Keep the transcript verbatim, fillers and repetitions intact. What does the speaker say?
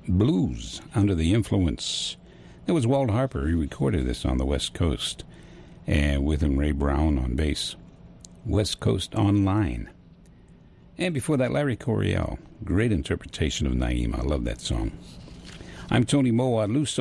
Blues, Under the Influence. That was Walt Harper. He recorded this on the West Coast, and with him Ray Brown on bass. West Coast Online. And before that, Larry Coryell. Great interpretation of Naima. I love that song. I'm Tony Moa Luso.